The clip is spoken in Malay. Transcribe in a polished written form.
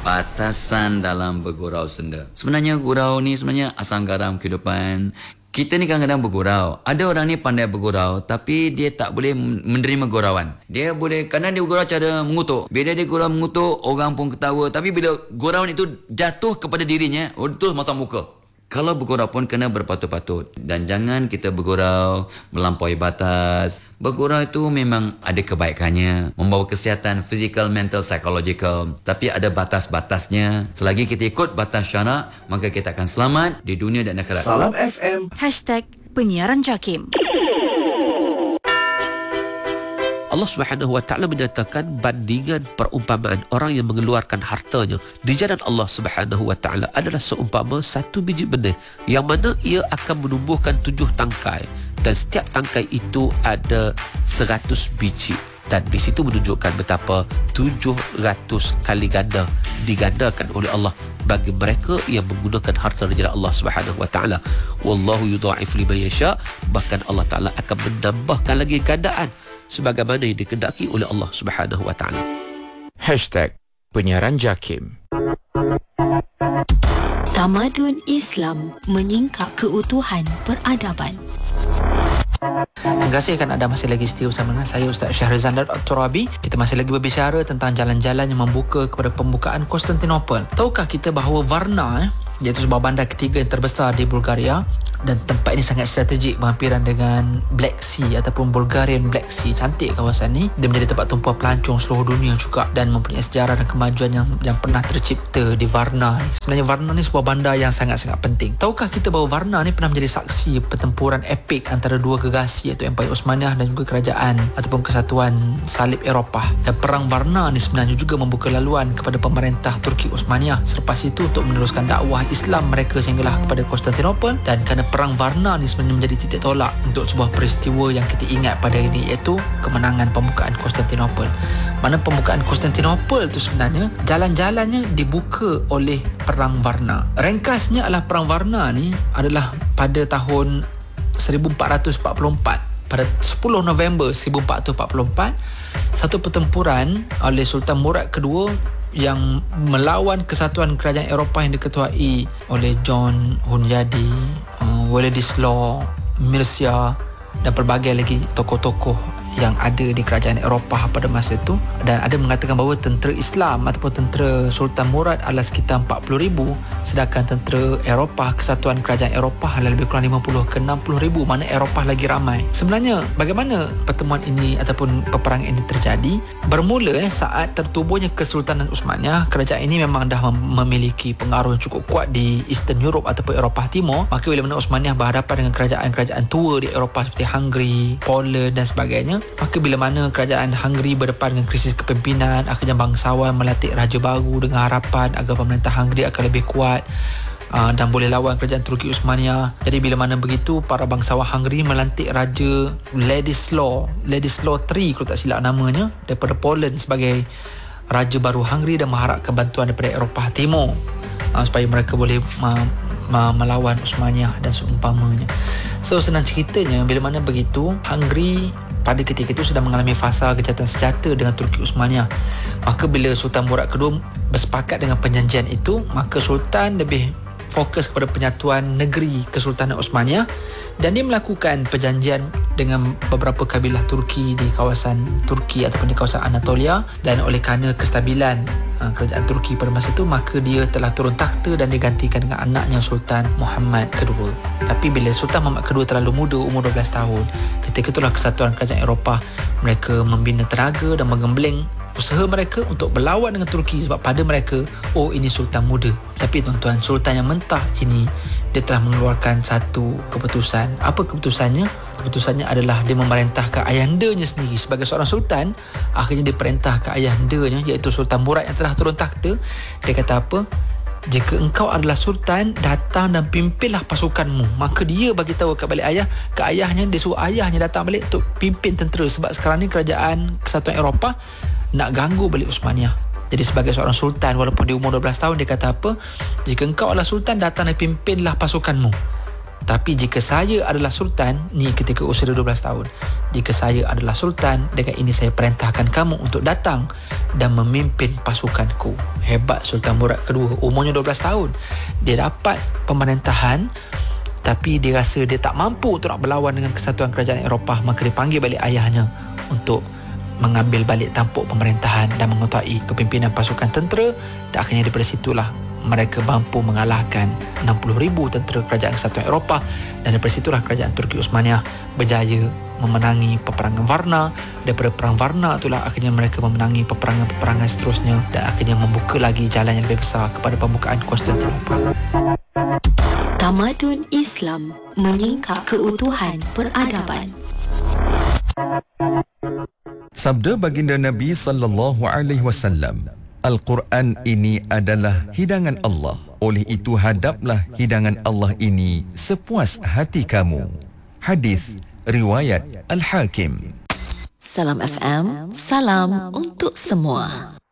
Batasan dalam bergurau senda. Sebenarnya gurau ni sebenarnya asam garam kehidupan. Kita ni kadang-kadang bergurau. Ada orang ni pandai bergurau tapi dia tak boleh menerima gurauan. Dia boleh, kadang dia bergurau cara mengutuk. Bila dia gurau mengutuk, orang pun ketawa. Tapi bila gurauan itu jatuh kepada dirinya, itu masam muka. Kalau bergurau pun kena berpatut-patut. Dan jangan kita bergurau melampaui batas. Bergurau itu memang ada kebaikannya. Membawa kesihatan fizikal, mental, psychological. Tapi ada batas-batasnya. Selagi kita ikut batas syarak, maka kita akan selamat di dunia dan akhirat. Salam FM. #Penyiaran Jakim. Allah Subhanahu wa taala menyatakan bandingan perumpamaan orang yang mengeluarkan hartanya di jalan Allah Subhanahu wa taala adalah seumpama satu biji benih yang mana ia akan menumbuhkan 7 tangkai dan setiap tangkai itu ada 100 biji. Dan di situ menunjukkan betapa 700 kali ganda digandakan oleh Allah bagi mereka yang menggunakan harta di jalan Allah Subhanahu wa taala. Wallahu yudha'if liman yasha, bahkan Allah Taala akan menambahkan lagi gandaan sebagaimana yang dikehendaki oleh Allah Subhanahu wa taala. #Penyiaran Jakim. Tamadun Islam menyingkap keutuhan peradaban. Terima kasih kerana anda masih lagi setia bersama dengan saya Ustaz Syahrizan dan Dr. Rabi. Kita masih lagi berbicara tentang jalan-jalan yang membuka kepada pembukaan Konstantinopel. Tahukah kita bahawa Varna iaitu sebuah bandar ketiga yang terbesar di Bulgaria, dan tempat ini sangat strategik berhampiran dengan Black Sea ataupun Bulgarian Black Sea. Cantik kawasan ni. Dia menjadi tempat tumpuan pelancong seluruh dunia juga dan mempunyai sejarah dan kemajuan yang pernah tercipta di Varna. Sebenarnya Varna ni sebuah bandar yang sangat-sangat penting. Tahukah kita bahawa Varna ni pernah menjadi saksi pertempuran epik antara dua gegasi iaitu Empayar Osmaniyah dan juga kerajaan ataupun kesatuan salib Eropah. Dan perang Varna ni sebenarnya juga membuka laluan kepada pemerintah Turki Osmaniyah selepas itu untuk meneruskan dakwah Islam mereka sehinggalah kepada Konstantinopel. Dan kerana perang Varna ni sebenarnya menjadi titik tolak untuk sebuah peristiwa yang kita ingat pada hari ini, iaitu kemenangan pembukaan Konstantinopel. Mana pembukaan Konstantinopel tu sebenarnya jalan-jalannya dibuka oleh perang Varna. Ringkasnya adalah perang Varna ni adalah pada tahun 1444. Pada 10 November 1444, satu pertempuran oleh Sultan Murad II yang melawan kesatuan kerajaan Eropah yang diketuai oleh John Hunyadi, Wladyslaw, Mircea dan pelbagai lagi tokoh-tokoh yang ada di kerajaan Eropah pada masa itu. Dan ada mengatakan bahawa tentera Islam ataupun tentera Sultan Murad adalah sekitar 40,000, sedangkan tentera Eropah, kesatuan kerajaan Eropah adalah lebih kurang 50 ke 60,000, mana Eropah lagi ramai. Sebenarnya bagaimana pertemuan ini ataupun peperangan ini terjadi? Bermula saat tertubuhnya Kesultanan Osmaniyah. Kerajaan ini memang dah memiliki pengaruh yang cukup kuat di Eastern Europe ataupun Eropah Timur. Maka bila mana Osmaniyah berhadapan dengan kerajaan-kerajaan tua di Eropah seperti Hungary, Poland dan sebagainya, maka bila mana kerajaan Hungary berdepan dengan krisis kepimpinan, akhirnya bangsawan melantik raja baru dengan harapan agar pemerintah Hungary akan lebih kuat dan boleh lawan kerajaan Turki Osmaniyah. Jadi bila mana begitu, para bangsawan Hungary melantik Raja Wladyslaw III kalau tak silap namanya, daripada Poland sebagai raja baru Hungary dan mengharapkan bantuan daripada Eropah Timur supaya mereka boleh melawan Osmaniyah dan seumpamanya. So senang ceritanya, bila mana begitu, Hungary pada ketika itu sedang mengalami fasa gencatan senjata dengan Turki Osmaniyah. Maka bila Sultan Murad II bersepakat dengan perjanjian itu, maka Sultan lebih fokus kepada penyatuan negeri Kesultanan Osmaniyah dan dia melakukan perjanjian dengan beberapa kabilah Turki di kawasan Turki ataupun di kawasan Anatolia. Dan oleh kerana kestabilan kerajaan Turki pada masa itu, maka dia telah turun takhta dan digantikan dengan anaknya Sultan Muhammad II. Tapi bila Sultan Muhammad II terlalu muda, umur 12 tahun, ketika itulah kesatuan kerajaan Eropah mereka membina tenaga dan menggembleng usaha mereka untuk berlawan dengan Turki sebab pada mereka, oh ini Sultan muda. Tapi tuan-tuan, Sultan yang mentah ini dia telah mengeluarkan satu keputusan. Apa keputusannya? Keputusannya adalah dia memerintahkan ayahandanya sendiri sebagai seorang sultan. Akhirnya dia perintahkan ayahandanya iaitu Sultan Murad yang telah turun takhta. Dia kata apa? Jika engkau adalah sultan, datang dan pimpinlah pasukanmu. Maka dia bagi tahu ke ayahnya, dia suruh ayahnya datang balik untuk pimpin tentera sebab sekarang ni kerajaan Kesatuan Eropah nak ganggu balik Osmaniyah. Jadi sebagai seorang sultan, walaupun dia umur 12 tahun, dia kata apa? Jika engkau adalah sultan, datang dan pimpinlah pasukanmu. Tapi jika saya adalah sultan, ni ketika usia 12 tahun, jika saya adalah sultan, dengan ini saya perintahkan kamu untuk datang dan memimpin pasukanku. Hebat Sultan Murad kedua, umurnya 12 tahun. Dia dapat pemerintahan, tapi dia rasa dia tak mampu untuk nak berlawan dengan kesatuan kerajaan Eropah, maka dia panggil balik ayahnya untuk mengambil balik tampuk pemerintahan dan menguasai kepimpinan pasukan tentera, dan akhirnya daripada situlah mereka mampu mengalahkan 60,000 tentera kerajaan kesatuan Eropah, dan daripada situlah kerajaan Turki Uthmaniyah berjaya memenangi peperangan Varna. Daripada perang Varna itulah akhirnya mereka memenangi peperangan-peperangan seterusnya, dan akhirnya membuka lagi jalan yang lebih besar kepada pembukaan Konstantinopel. Tamadun Islam menyingkap keutuhan peradaban. Sabda baginda Nabi sallallahu alaihi wasallam, Al-Quran ini adalah hidangan Allah. Oleh itu hadaplah hidangan Allah ini sepuas hati kamu. Hadis riwayat Al-Hakim. Salam FM, salam untuk semua.